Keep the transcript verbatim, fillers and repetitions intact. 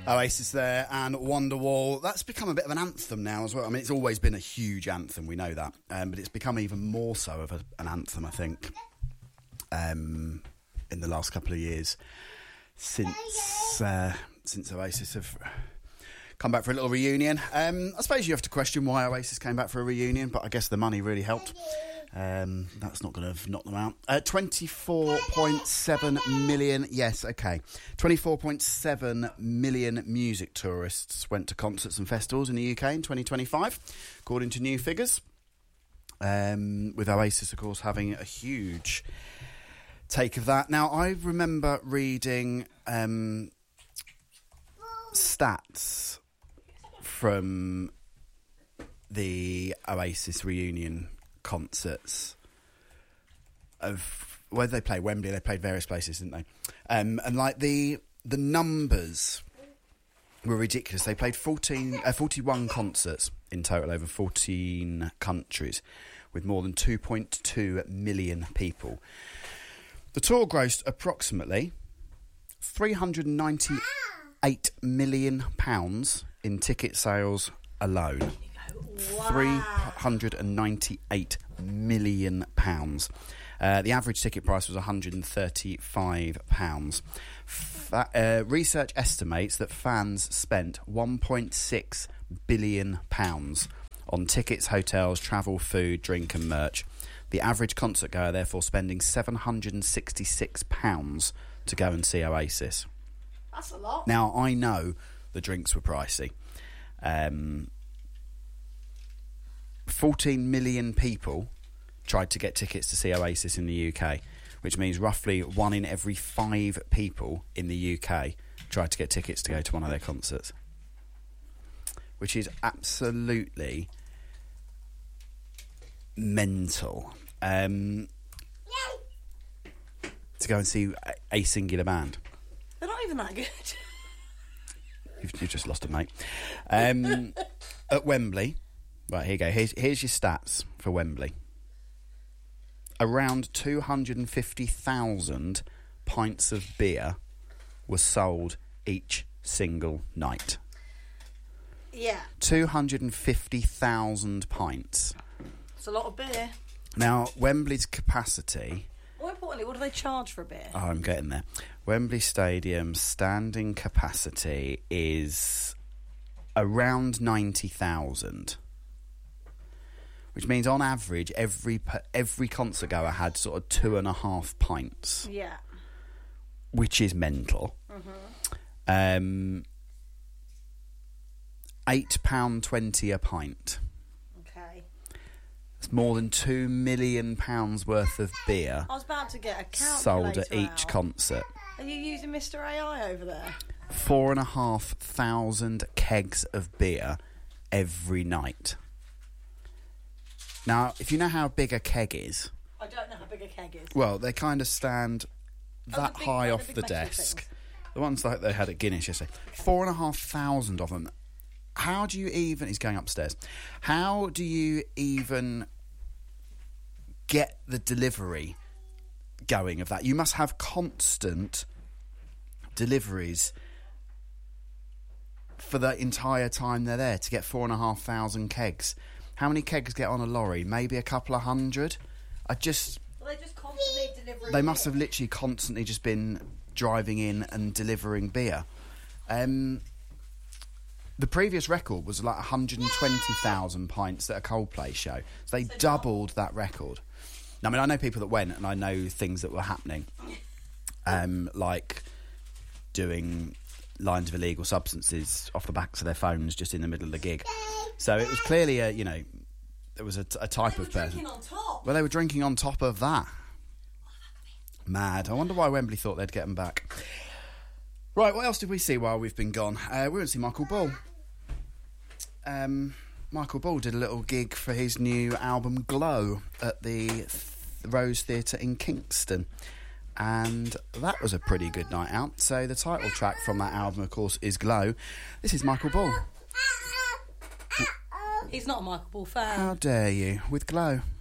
Oasis there and Wonderwall. That's become a bit of an anthem now as well. I mean, it's always been a huge anthem, we know that. Um, but it's become even more so of a, an anthem, I think, um, in the last couple of years since uh, since Oasis have come back for a little reunion. Um, I suppose you have to question why Oasis came back for a reunion, but I guess the money really helped. Um, that's not going to knock them out. Uh, twenty-four point seven million, yes, okay. twenty-four point seven million music tourists went to concerts and festivals in the U K in twenty twenty-five, according to new figures. Um, with Oasis, of course, having a huge take of that. Now, I remember reading um, stats from the Oasis reunion concerts of where did they play? Wembley. They played various places, didn't they? Um, and like the the numbers were ridiculous. They played fourteen, uh, forty-one concerts in total over fourteen countries, with more than two point two million people. The tour grossed approximately three hundred ninety-eight million pounds in ticket sales alone. Wow. three hundred ninety-eight million pounds. Uh, the average ticket price was one hundred thirty-five pounds. Fa- uh, research estimates that fans spent one point six billion pounds on tickets, hotels, travel, food, drink and merch. The average concert goer therefore spending seven hundred sixty-six pounds to go and see Oasis. That's a lot. Now, I know the drinks were pricey. Um... fourteen million people tried to get tickets to see Oasis in the U K, which means roughly one in every five people in the U K tried to get tickets to go to one of their concerts, which is absolutely mental. Um, to go and see a, a singular band. They're not even that good. You've, you've just lost a mate. Um, at Wembley... Right, here you go. Here's, here's your stats for Wembley. Around two hundred fifty thousand pints of beer were sold each single night. Yeah. two hundred fifty thousand pints. It's a lot of beer. Now, Wembley's capacity... More importantly, what do they charge for a beer? Oh, I'm getting there. Wembley Stadium's standing capacity is around ninety thousand. Which means, on average, every every concert goer had sort of two and a half pints. Yeah. Which is mental. Mm-hmm. Um, eight pounds twenty a pint. Okay. It's more than two million pounds worth of beer I was about to get a calculator sold at each out. concert. Are you using Mister A I over there? Four and a half thousand kegs of beer every night. Now, if you know how big a keg is... I don't know how big a keg is. Well, they kind of stand that oh, big, high oh, off the, the big metal desk. things. The ones like they had at Guinness yesterday. Four and a half thousand of them. How do you even... He's going upstairs. How do you even get the delivery going of that? You must have constant deliveries for the entire time they're there to get four and a half thousand kegs. How many kegs get on a lorry? Maybe a couple of hundred? I just... Well, they just constantly delivering They must beer. have literally constantly just been driving in and delivering beer. Um, the previous record was like one hundred twenty thousand pints at a Coldplay show. So they So doubled that record. Now, I mean, I know people that went and I know things that were happening. Um, like doing lines of illegal substances off the backs of their phones just in the middle of the gig. So it was clearly a, you know, there was a, a type They were of person. drinking on top. Well, they were drinking on top of that. Mad. I wonder why Wembley thought they'd get them back. Right, what else did we see while we've been gone? Uh, we went to see Michael Ball. Um, Michael Ball did a little gig for his new album Glow at the Th- Rose Theatre in Kingston. And that was a pretty good night out. So the title track from that album, of course, is Glow. This is Michael Ball. He's not a Michael Ball fan. How dare you, with Glow.